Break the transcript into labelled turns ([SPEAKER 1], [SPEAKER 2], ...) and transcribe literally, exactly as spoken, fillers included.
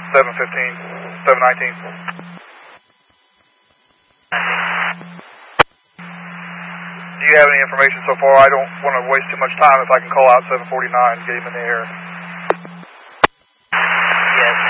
[SPEAKER 1] seven fifteen, seven nineteen. Do you have any information so far? I don't want to waste too much time if I can call out seven forty-nine and get him in the air.
[SPEAKER 2] Yes,